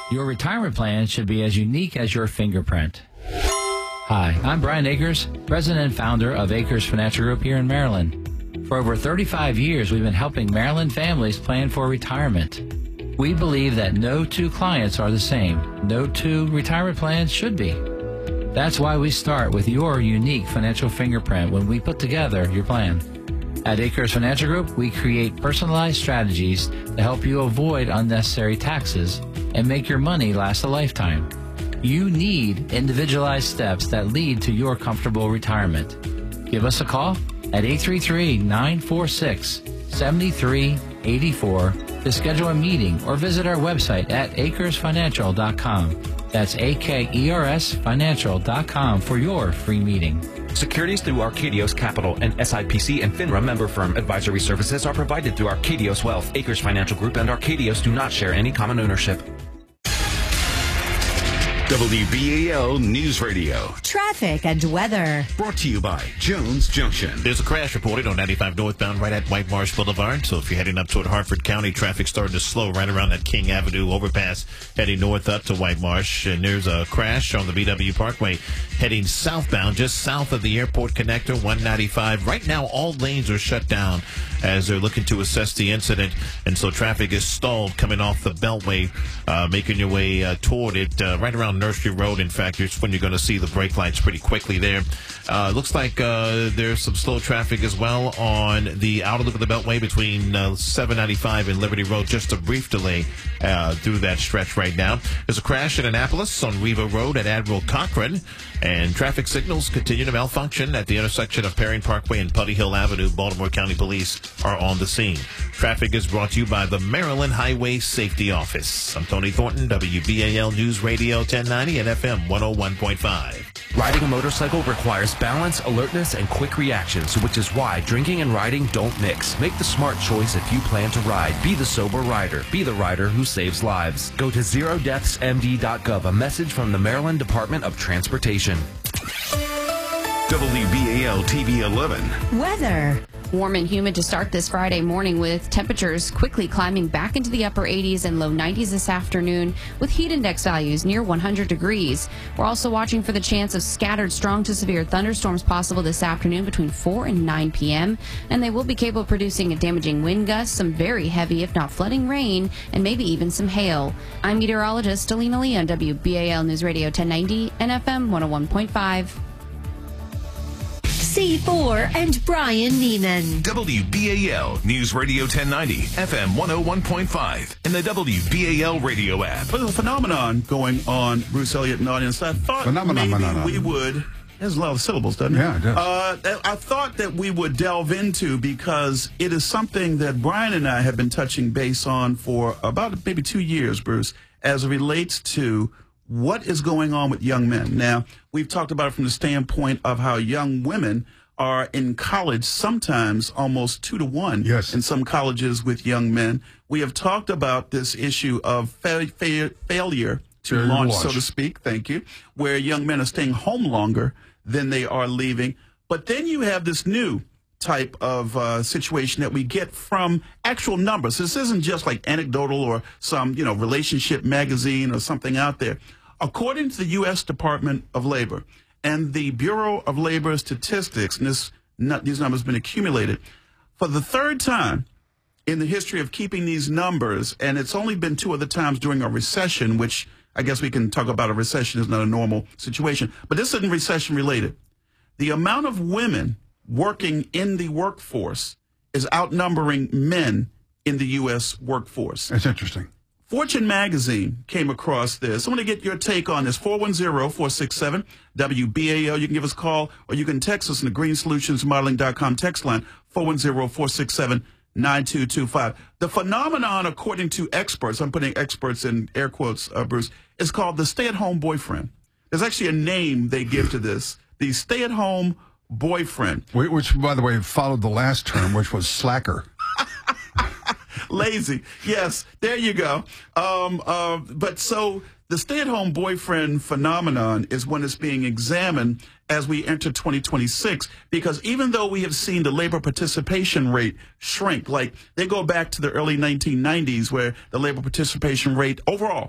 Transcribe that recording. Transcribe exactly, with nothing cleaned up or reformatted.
Your retirement plan should be as unique as your fingerprint. Hi, I'm Brian Akers, president and founder of Akers Financial Group here in Maryland. For over thirty-five years, we've been helping Maryland families plan for retirement. We believe that no two clients are the same. No two retirement plans should be. That's why we start with your unique financial fingerprint when we put together your plan. At Akers Financial Group, we create personalized strategies to help you avoid unnecessary taxes and make your money last a lifetime. You need individualized steps that lead to your comfortable retirement. Give us a call at eight three three, nine four six, seven three eight four to schedule a meeting or visit our website at akers financial dot com. That's A K E R S financial dot com for your free meeting. Securities through Arcadios Capital and S I P C and FINRA member firm. Advisory services are provided through Arcadios Wealth. Akers Financial Group and Arcadios do not share any common ownership. W B A L News Radio. Traffic and weather. Brought to you by Jones Junction. There's a crash reported on ninety-five northbound right at White Marsh Boulevard. So if you're heading up toward Hartford County, traffic starting to slow right around that King Avenue overpass heading north up to White Marsh. And there's a crash on the B W Parkway heading southbound just south of the airport connector, one ninety-five. Right now, all lanes are shut down as they're looking to assess the incident. And so traffic is stalled coming off the Beltway, uh, making your way uh, toward it uh, right around Nursery Road. In fact, it's when you're going to see the brake lights pretty quickly there. Uh, looks like uh, there's some slow traffic as well on the outer loop of the Beltway between uh, seven ninety-five and Liberty Road. Just a brief delay uh, through that stretch right now. There's a crash in Annapolis on Riva Road at Admiral Cochrane, and traffic signals continue to malfunction at the intersection of Perrine Parkway and Putty Hill Avenue. Baltimore County Police are on the scene. Traffic is brought to you by the Maryland Highway Safety Office. I'm Tony Thornton, W B A L News Radio ten ninety and F M one oh one point five. Riding a motorcycle requires balance, alertness, and quick reactions, which is why drinking and riding don't mix. Make the smart choice if you plan to ride. Be the sober rider. Be the rider who saves lives. Go to zero deaths M D dot gov, a message from the Maryland Department of Transportation. W B A L T V eleven. Weather. Warm and humid to start this Friday morning, with temperatures quickly climbing back into the upper eighties and low nineties this afternoon, with heat index values near one hundred degrees. We're also watching for the chance of scattered strong to severe thunderstorms possible this afternoon between four and nine p.m., and they will be capable of producing a damaging wind gusts, some very heavy, if not flooding rain, and maybe even some hail. I'm meteorologist Alina Lee on W B A L News Radio ten ninety and F M one oh one point five. C four and Brian Neiman. W B A L News Radio ten ninety, F M one oh one point five, and the W B A L radio app. There's a phenomenon going on, Bruce Elliott and audience. I thought Phenomenon, maybe phenomenon. we would. There's a lot of syllables, doesn't it? Yeah, it does. Uh, I thought that we would delve into, because it is something that Brian and I have been touching base on for about maybe two years, Bruce, as it relates to what is going on with young men. Now, we've talked about it from the standpoint of how young women are in college, sometimes almost two to one yes. in some colleges with young men. We have talked about this issue of fa fa failure to Failure launch, to launch, so to speak, thank you, where young men are staying home longer than they are leaving. But then you have this new type of uh, situation that we get from actual numbers. This isn't just like anecdotal or some, you know, relationship magazine or something out there. According to the U S Department of Labor and the Bureau of Labor Statistics, and this, not, these numbers have been accumulated, for the third time in the history of keeping these numbers, and it's only been two other times during a recession, which I guess we can talk about a recession is not a normal situation, but this isn't recession related. The amount of women working in the workforce is outnumbering men in the U S workforce. That's interesting. Fortune magazine came across this. I want to get your take on this. four one zero, four six seven, W B A L. You can give us a call, or you can text us in the green solutions modeling dot com text line, four one zero, four six seven, nine two two five. The phenomenon, according to experts, I'm putting experts in air quotes, uh, Bruce, is called the stay-at-home boyfriend. There's actually a name they give to this, the stay-at-home boyfriend. Which, by the way, followed the last term, which was slacker. Lazy. Yes, there you go. Um, uh, but so the stay-at-home boyfriend phenomenon is when it's being examined as we enter twenty twenty-six, because even though we have seen the labor participation rate shrink, like they go back to the early nineteen nineties where the labor participation rate overall